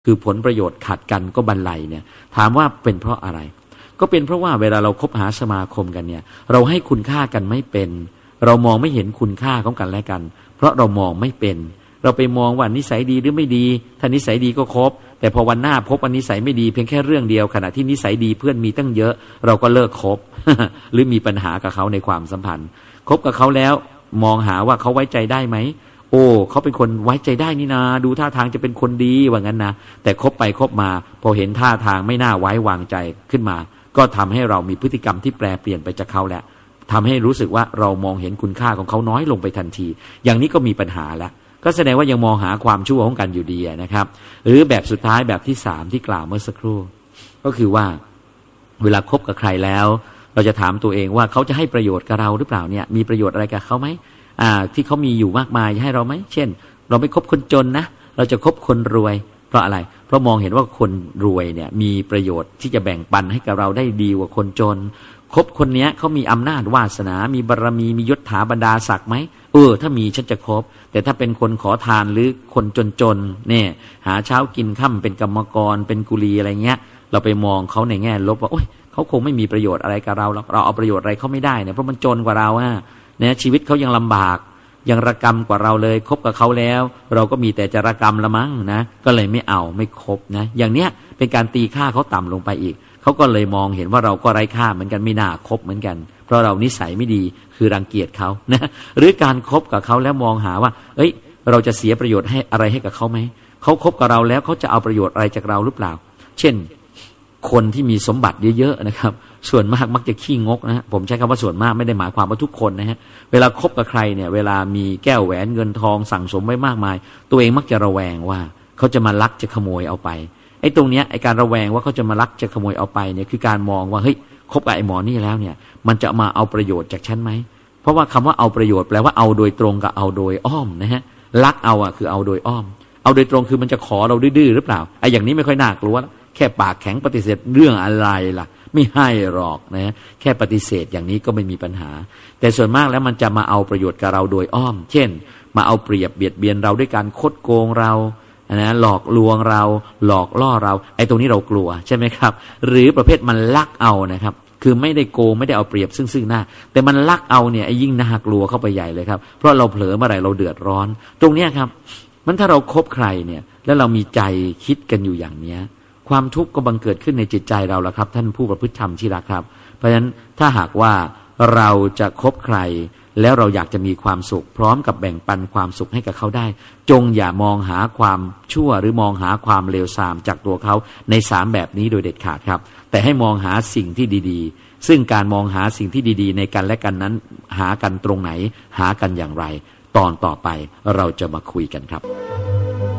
คือผลประโยชน์ขัดกันก็บรรลัยเนี่ยถามว่าเป็นเพราะอะไรก็เป็นเพราะว่าเวลาเราคบหาสมาคมกันเนี่ยเราให้คุณค่ากันไม่เป็นเรามองไม่เห็นคุณค่าของกันและกันเพราะเรามองไม่เป็นเราไปมองว่านิสัยดีหรือไม่ดีถ้านิสัยดีก็คบแต่พอวันหน้าพบว่านิสัยไม่ดีเพียงแค่เรื่องเดียวขณะที่นิสัยดีเพื่อนมีตั้งเยอะเราก็เลิกคบ หรือมีปัญหากับเขาในความสัมพันธ์คบกับเขาแล้วมองหาว่าเขาไว้ใจได้ไหมโอ้เขาเป็นคนไว้ใจได้นี่นาดูท่าทางจะเป็นคนดีว่างั้นนะแต่คบไปคบมาพอเห็นท่าทางไม่น่าไว้วางใจขึ้นมาก็ทำให้เรามีพฤติกรรมที่แปรเปลี่ยนไปจากเขาแล้วทำให้รู้สึกว่าเรามองเห็นคุณค่าของเขาน้อยลงไปทันทีอย่างนี้ก็มีปัญหาแล้วก็แสดงว่ายังมองหาความชั่วของกันอยู่ดีนะครับหรือแบบสุดท้ายแบบที่3ที่กล่าวเมื่อสักครู่ก็คือว่าเวลาคบกับใครแล้วเราจะถามตัวเองว่าเขาจะให้ประโยชน์กับเราหรือเปล่าเนี่ยมีประโยชน์อะไรกับเขาไหมที่เขามีอยู่มากมายให้เราไหมเช่นเราไม่คบคนจนนะเราจะคบคนรวยเพราะอะไรเพราะมองเห็นว่าคนรวยเนี่ยมีประโยชน์ที่จะแบ่งปันให้กับเราได้ดีกว่าคนจนคบคนนี้เขามีอำนาจวาสนามีบารมีมียศถาบรรดาศักดิ์ไหมถ้ามีฉันจะคบแต่ถ้าเป็นคนขอทานหรือคนจนๆเนี่ยหาเช้ากินค่ำเป็นกรรมกรเป็นกุลีอะไรเงี้ยเราไปมองเขาในแง่ลบว่าโอ๊ยเขาคงไม่มีประโยชน์อะไรกับเราเราเอาประโยชน์อะไรเขาไม่ได้เนี่ยเพราะมันจนกว่าเราเนี่ยชีวิตเขายังลำบากยังระกำกว่าเราเลยคบกับเขาแล้วเราก็มีแต่จะระกำละมั้งนะก็เลยไม่เอาไม่คบนะอย่างเนี้ยเป็นการตีค่าเขาต่ำลงไปอีกเขาก็เลยมองเห็นว่าเราก็ไร้ค่าเหมือนกันไม่น่าคบเหมือนกันเพราะเรานิสัยไม่ดีคือรังเกียจเขานะหรือการคบกับเขาแล้วมองหาว่าเราจะเสียประโยชน์ให้อะไรให้กับเขาไหมเขาคบกับเราแล้วเขาจะเอาประโยชน์อะไรจากเราหรือเปล่าเช่นคนที่มีสมบัติเยอะๆนะครับส่วนมากมักจะขี้งกนะฮะผมใช้คำว่าส่วนมากไม่ได้หมายความว่าทุกคนนะฮะเวลาคบกับใครเนี่ยเวลามีแก้วแหวนเงินทองสั่งสมไว้มากมายตัวเองมักจะระแวงว่าเขาจะมาลักจะขโมยเอาไปตรงเนี้ยการระแวงว่าเขาจะมาลักจะขโมยเอาไปเนี่ยคือการมองว่าเฮ้ยคบกับไอ้หมอนี่แล้วเนี่ยมันจะมาเอาประโยชน์จากฉันไหมเพราะว่าคำว่าเอาประโยชน์แปลว่าเอาโดยตรงกับเอาโดยอ้อมนะฮะลักเอาคือเอาโดยอ้อมเอาโดยตรงคือมันจะขอเราดื้อหรือเปล่าอย่างนี้ไม่ค่อยน่ากลัวแค่ปากแข็งปฏิเสธเรื่องอะไรล่ะไม่ให้หรอกนะแค่ปฏิเสธอย่างนี้ก็ไม่มีปัญหาแต่ส่วนมากแล้วมันจะมาเอาประโยชน์กับเราโดยอ้อมเช่นมาเอาเปรียบเบียดเบียนเราด้วยการคดโกงเรานะหลอกลวงเราหลอกล่อเราตรงนี้เรากลัวใช่ไหมครับหรือประเภทมันลักเอานะครับคือไม่ได้โกงไม่ได้เอาเปรียบซึ่งหน้าแต่มันลักเอาเนี่ยยิ่งน่ากลัวเข้าไปใหญ่เลยครับเพราะเราเผลอเมื่อไหร่เราเดือดร้อนตรงเนี้ยครับมันถ้าเราคบใครเนี่ยแล้วเรามีใจคิดกันอยู่อย่างเนี้ยความทุกข์ก็บังเกิดขึ้นในจิตใจเราละครับท่านผู้ประพฤติธรรมที่รักครับเพราะฉะนั้นถ้าหากว่าเราจะคบใครแล้วเราอยากจะมีความสุขพร้อมกับแบ่งปันความสุขให้กับเขาได้จงอย่ามองหาความชั่วหรือมองหาความเลวทรามจากตัวเขาใน3แบบนี้โดยเด็ดขาดครับแต่ให้มองหาสิ่งที่ดีๆซึ่งการมองหาสิ่งที่ดีๆในกันและกันนั้นหากันตรงไหนหากันอย่างไรตอนต่อไปเราจะมาคุยกันครับ